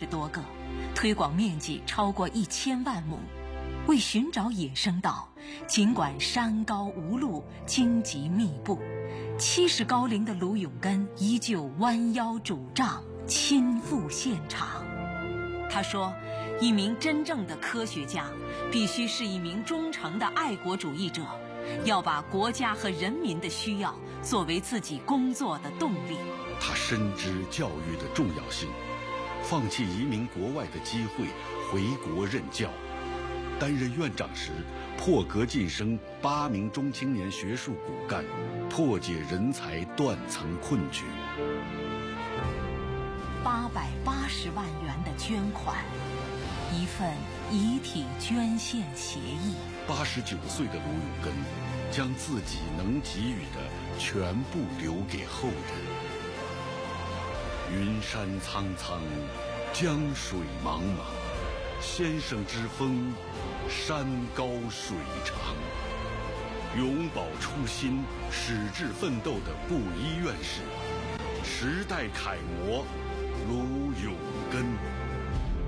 30多个，推广面积超过1000万亩。为寻找野生稻，尽管山高无路，荆棘密布，70高龄的卢永根依旧弯腰拄杖，亲赴现场。他说，一名真正的科学家必须是一名忠诚的爱国主义者，要把国家和人民的需要作为自己工作的动力。 他深知教育的重要性，放弃移民国外的机会，回国任教。担任院长时，破格晋升8名中青年学术骨干，破解人才断层困局。 880万元的捐款，一份遗体捐献协议。 89岁的卢永根将自己能给予的全部留给后人。云山苍苍，江水茫茫，先生之风，山高水长。永葆初心，矢志奋斗的布衣院士，时代楷模卢永根。